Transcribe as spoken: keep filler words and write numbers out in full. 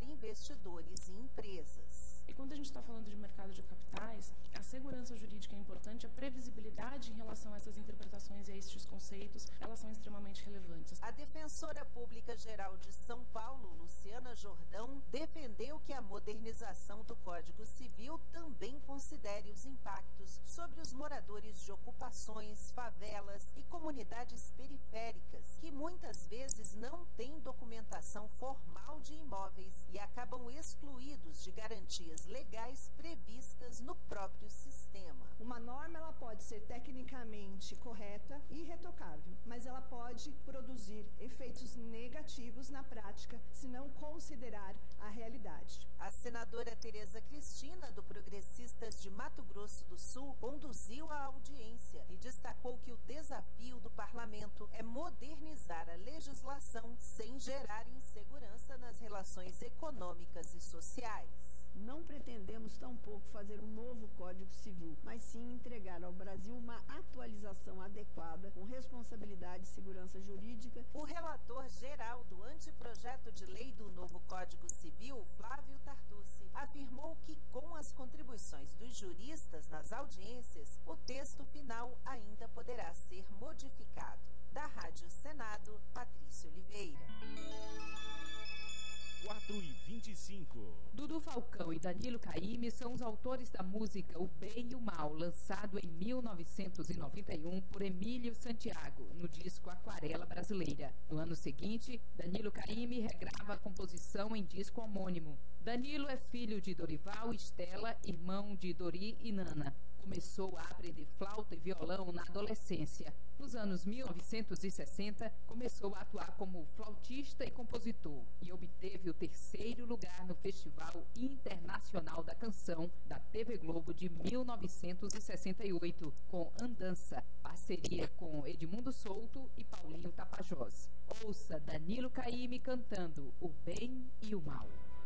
para investidores e empresas. E quando a gente está falando de mercado de capitais, a segurança jurídica é importante, a previsibilidade em relação a essas interpretações e a estes conceitos, elas são extremamente relevantes. A Defensora Pública Geral de São Paulo, Luciana Jordão, defendeu que a modernização do Código Civil também considere os impactos sobre os moradores de ocupações, favelas e comunidades periféricas, que muitas vezes não têm documentação formal de imóveis e acabam excluídos de garantias legais previstas no próprio sistema. Uma norma ela pode ser tecnicamente correta e irretocável, mas ela pode produzir efeitos negativos na prática se não considerar a realidade. A senadora Tereza Cristina, do Progressistas de Mato Grosso do Sul, conduziu a audiência e destacou que o desafio do parlamento é modernizar a legislação sem gerar insegurança nas relações econômicas e sociais. Não pretendemos tampouco fazer um novo Código Civil, mas sim entregar ao Brasil uma atualização adequada com responsabilidade e segurança jurídica. O relator geral do anteprojeto de lei do novo Código Civil, Flávio Tartucci, afirmou que com as contribuições dos juristas nas audiências, o texto final ainda poderá ser modificado. Da Rádio Senado, Patrícia Oliveira. quatro e vinte e cinco. Dudu Falcão e Danilo Caymmi são os autores da música O Bem e o Mal, lançado em mil novecentos e noventa e um por Emílio Santiago, no disco Aquarela Brasileira. No ano seguinte, Danilo Caymmi regrava a composição em disco homônimo. Danilo é filho de Dorival e Estela, irmão de Dori e Nana. Começou a aprender flauta e violão na adolescência. Nos anos mil novecentos e sessenta, começou a atuar como flautista e compositor e obteve o terceiro lugar no Festival Internacional da Canção da T V Globo de mil novecentos e sessenta e oito, com Andança, parceria com Edmundo Souto e Paulinho Tapajós. Ouça Danilo Caymmi cantando O Bem e o Mal.